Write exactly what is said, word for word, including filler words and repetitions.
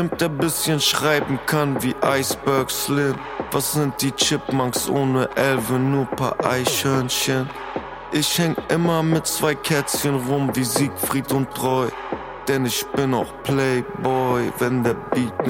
der bisschen schreiben kann wie Iceberg Slim. Was sind die Chipmunks ohne Elfe, nur paar Eichhörnchen? Ich häng immer mit zwei Kätzchen rum wie Siegfried und Treu, denn ich bin auch Playboy, wenn der Beat